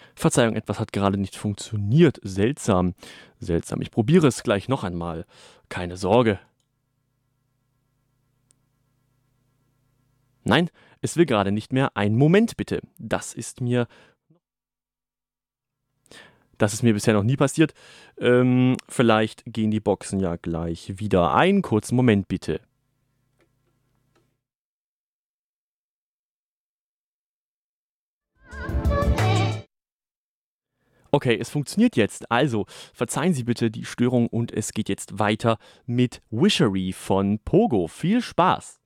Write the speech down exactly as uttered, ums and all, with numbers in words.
Verzeihung, etwas hat gerade nicht funktioniert. Seltsam. Seltsam. Ich probiere es gleich noch einmal. Keine Sorge. Nein, es will gerade nicht mehr. Einen Moment bitte. Das ist mir das ist mir bisher noch nie passiert. Ähm, vielleicht gehen die Boxen ja gleich wieder. Einen kurzen Moment bitte. Okay, es funktioniert jetzt. Also, verzeihen Sie bitte die Störung und es geht jetzt weiter mit Wishery von Pogo. Viel Spaß!